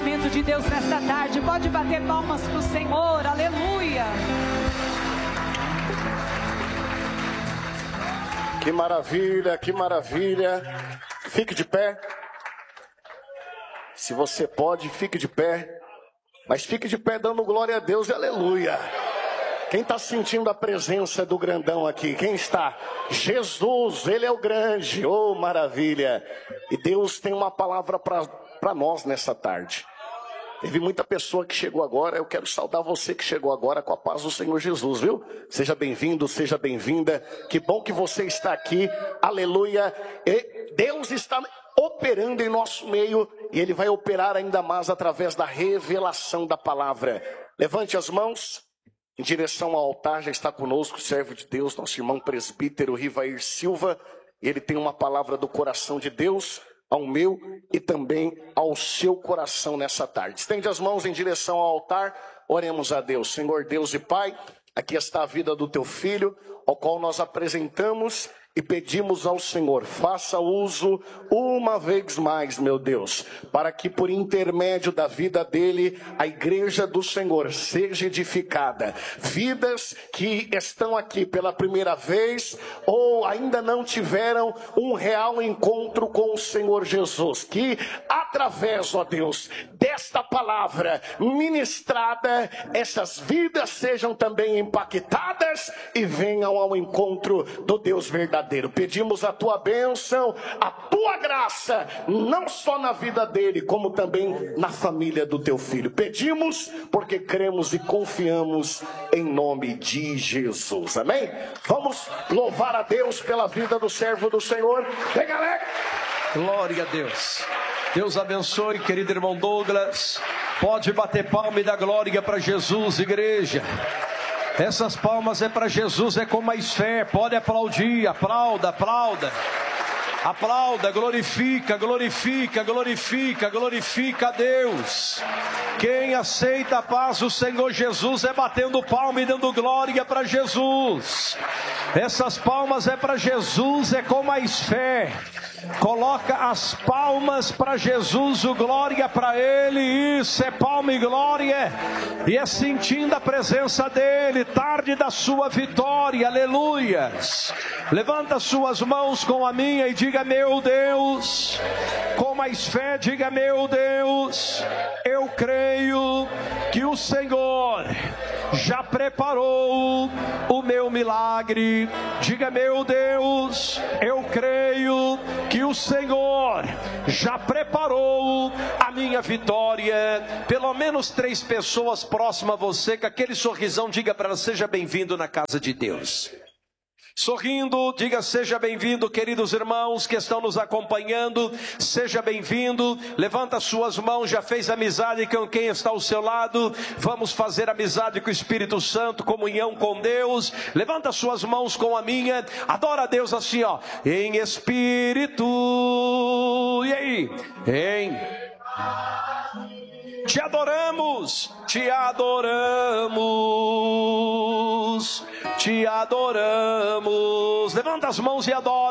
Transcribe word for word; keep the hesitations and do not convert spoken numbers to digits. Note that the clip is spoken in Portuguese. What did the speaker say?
avivamento de Deus nesta tarde. Pode bater palmas para o Senhor, aleluia. Que maravilha, que maravilha. Fique de pé. Se você pode, fique de pé. Mas fique de pé dando glória a Deus e aleluia. Quem está sentindo a presença do grandão aqui? Quem está? Jesus, Ele é o grande. Oh, maravilha. E Deus tem uma palavra para nós nessa tarde. Teve muita pessoa que chegou agora. Eu quero saudar você que chegou agora com a paz do Senhor Jesus, viu? Seja bem-vindo, seja bem-vinda. Que bom que você está aqui. Aleluia. E Deus está operando em nosso meio. E Ele vai operar ainda mais através da revelação da palavra. Levante as mãos. Em direção ao altar já está conosco o servo de Deus, nosso irmão presbítero Rivair Silva. Ele tem uma palavra do coração de Deus ao meu e também ao seu coração nessa tarde. Estende as mãos em direção ao altar, oremos a Deus. Senhor Deus e Pai, aqui está a vida do teu filho, ao qual nós apresentamos e pedimos ao Senhor, faça uso uma vez mais, meu Deus, para que por intermédio da vida dele, a igreja do Senhor seja edificada. Vidas que estão aqui pela primeira vez ou ainda não tiveram um real encontro com o Senhor Jesus. Que através, ó Deus, desta palavra ministrada, essas vidas sejam também impactadas e venham ao encontro do Deus verdadeiro. Pedimos a tua bênção, a tua graça, não só na vida dele, como também na família do teu filho. Pedimos porque cremos e confiamos em nome de Jesus. Amém? Vamos louvar a Deus pela vida do servo do Senhor. Vem, galera! Glória a Deus. Deus abençoe, querido irmão Douglas. Pode bater palma e dar glória para Jesus, igreja. Essas palmas é para Jesus, é com mais fé. Pode aplaudir, aplauda, aplauda. Aplauda, glorifica, glorifica, glorifica, glorifica a Deus. Quem aceita a paz do Senhor Jesus é batendo palma e dando glória para Jesus. Essas palmas é para Jesus, é com mais fé. Coloca as palmas para Jesus, o glória para Ele. Isso é palma e glória. E é sentindo a presença dEle, tarde da sua vitória, aleluias. Levanta suas mãos com a minha e diga: meu Deus. Com mais fé, diga: meu Deus, eu creio que o Senhor já preparou o meu milagre. Diga: meu Deus, eu creio que o Senhor já preparou a minha vitória. Pelo menos três pessoas próximas a você, com aquele sorrisão, diga para ela: seja bem-vindo na casa de Deus. Sorrindo, diga: seja bem-vindo, queridos irmãos que estão nos acompanhando, seja bem-vindo. Levanta suas mãos, já fez amizade com quem está ao seu lado? Vamos fazer amizade com o Espírito Santo, comunhão com Deus. Levanta suas mãos com a minha, adora a Deus assim, ó, em espírito. E aí? Em... Te adoramos, te adoramos, te adoramos. Levanta as mãos e adora.